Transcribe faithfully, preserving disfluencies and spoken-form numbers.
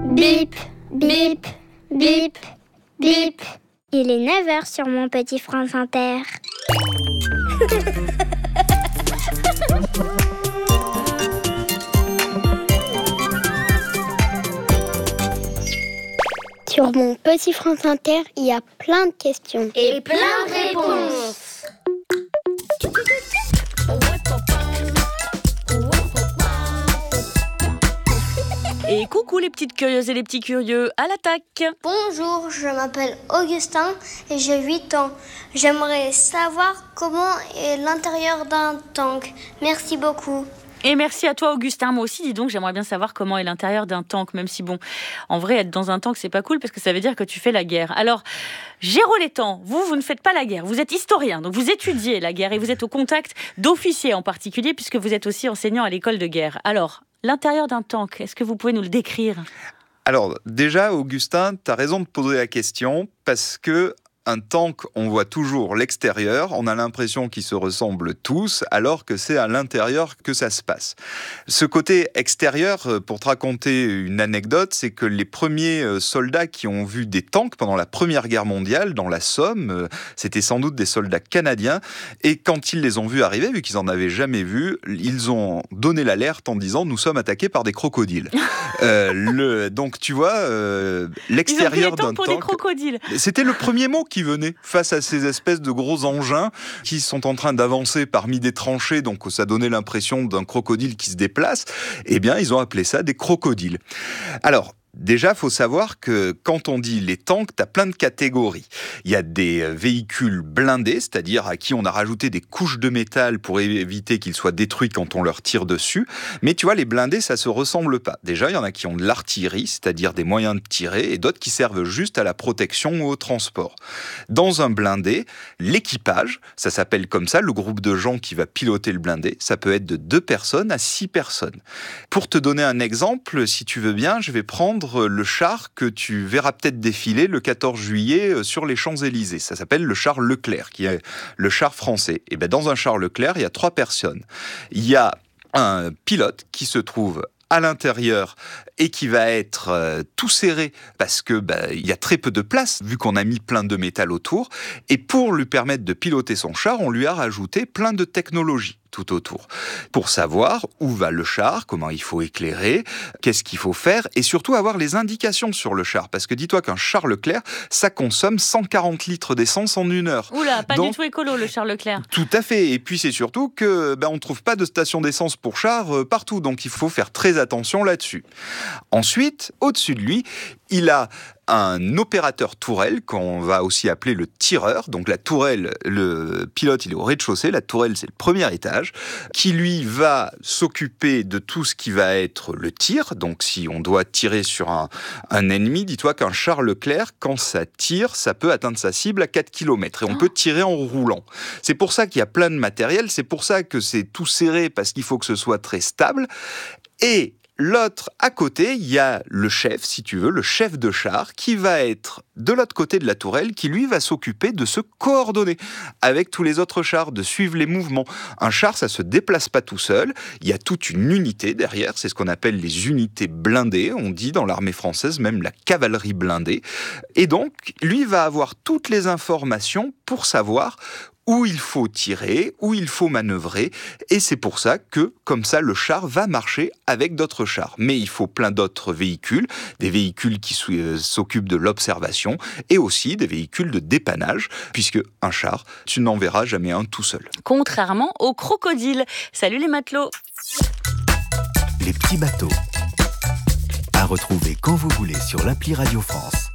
Bip, bip, bip, bip. Il est neuf heures sur mon petit France Inter. Sur mon petit France Inter, il y a plein de questions. Et plein de réponses. Et coucou les petites curieuses et les petits curieux, à l'attaque. Bonjour, je m'appelle Augustin et j'ai huit ans. J'aimerais savoir comment est l'intérieur d'un tank. Merci beaucoup. Et merci à toi Augustin, moi aussi dis donc j'aimerais bien savoir comment est l'intérieur d'un tank, même si bon, en vrai être dans un tank c'est pas cool parce que ça veut dire que tu fais la guerre. Alors Géraud Létang, vous, vous ne faites pas la guerre, vous êtes historien, donc vous étudiez la guerre et vous êtes au contact d'officiers en particulier puisque vous êtes aussi enseignant à l'école de guerre. Alors, l'intérieur d'un tank, est-ce que vous pouvez nous le décrire ? Alors déjà Augustin, tu as raison de poser la question parce que un tank, on voit toujours l'extérieur, on a l'impression qu'ils se ressemblent tous, alors que c'est à l'intérieur que ça se passe. Ce côté extérieur, pour te raconter une anecdote, c'est que les premiers soldats qui ont vu des tanks pendant la Première Guerre mondiale, dans la Somme, c'était sans doute des soldats canadiens, et quand ils les ont vus arriver, vu qu'ils n'en avaient jamais vu, ils ont donné l'alerte en disant « nous sommes attaqués par des crocodiles ». euh, le, donc tu vois, euh, l'extérieur d'un tank... pour des crocodiles. C'était le premier mot qui venait face à ces espèces de gros engins qui sont en train d'avancer parmi des tranchées, donc ça donnait l'impression d'un crocodile qui se déplace. Eh bien, ils ont appelé ça des crocodiles. Alors, déjà, il faut savoir que quand on dit les tanks, tu as plein de catégories. Il y a des véhicules blindés, c'est-à-dire à qui on a rajouté des couches de métal pour éviter qu'ils soient détruits quand on leur tire dessus. Mais tu vois, les blindés, ça ne se ressemble pas. Déjà, il y en a qui ont de l'artillerie, c'est-à-dire des moyens de tirer, et d'autres qui servent juste à la protection ou au transport. Dans un blindé, l'équipage, ça s'appelle comme ça, le groupe de gens qui va piloter le blindé, ça peut être de deux personnes à six personnes. Pour te donner un exemple, si tu veux bien, je vais prendre le char que tu verras peut-être défiler le quatorze juillet sur les Champs-Élysées. Ça s'appelle le char Leclerc, qui est le char français. Et bien dans un char Leclerc, il y a trois personnes. Il y a un pilote qui se trouve à l'intérieur et qui va être euh, tout serré parce que bah, il y a très peu de place vu qu'on a mis plein de métal autour. Et pour lui permettre de piloter son char, on lui a rajouté plein de technologies tout autour, pour savoir où va le char, comment il faut éclairer, qu'est-ce qu'il faut faire, et surtout avoir les indications sur le char. Parce que dis-toi qu'un char Leclerc, ça consomme cent quarante litres d'essence en une heure. Oula, pas Donc, du tout écolo le char Leclerc. Tout à fait, et puis c'est surtout que ben, on ne trouve pas de station d'essence pour char euh, partout, donc il faut faire très attention là-dessus. Ensuite, au-dessus de lui, il a un opérateur tourelle, qu'on va aussi appeler le tireur. Donc la tourelle, le pilote, il est au rez-de-chaussée, la tourelle, c'est le premier étage, qui lui va s'occuper de tout ce qui va être le tir. Donc si on doit tirer sur un, un ennemi, dis-toi qu'un char Leclerc, quand ça tire, ça peut atteindre sa cible à quatre kilomètres. Et on peut tirer en roulant. C'est pour ça qu'il y a plein de matériel, c'est pour ça que c'est tout serré, parce qu'il faut que ce soit très stable. Et l'autre, à côté, il y a le chef, si tu veux, le chef de char, qui va être de l'autre côté de la tourelle, qui lui va s'occuper de se coordonner avec tous les autres chars, de suivre les mouvements. Un char, ça se déplace pas tout seul. Il y a toute une unité derrière. C'est ce qu'on appelle les unités blindées. On dit dans l'armée française même la cavalerie blindée. Et donc, lui va avoir toutes les informations pour savoir où il faut tirer, où il faut manœuvrer, et c'est pour ça que, comme ça, le char va marcher avec d'autres chars. Mais il faut plein d'autres véhicules, des véhicules qui s'occupent de l'observation, et aussi des véhicules de dépannage, puisque un char, tu n'en verras jamais un tout seul. Contrairement aux crocodiles. Salut les matelots. Les petits bateaux. À retrouver quand vous voulez sur l'appli Radio France.